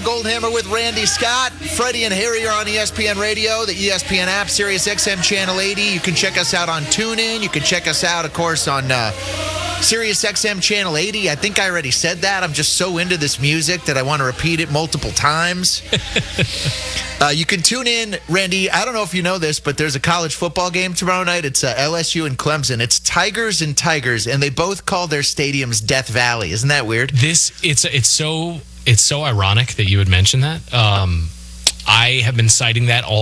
Goldhammer with Randy Scott. Freddie and Harry are on ESPN Radio, the ESPN app, Sirius XM Channel 80. You can check us out on TuneIn. You can check us out, of course, on Sirius XM Channel 80. I think I already said that. I'm just so into this music that I want to repeat it multiple times. You can tune in, Randy. I don't know if you know this, but there's a college football game tomorrow night. It's LSU and Clemson. It's Tigers and Tigers, and they both call their stadiums Death Valley. Isn't that weird? It's so ironic that you would mention that. I have been citing that all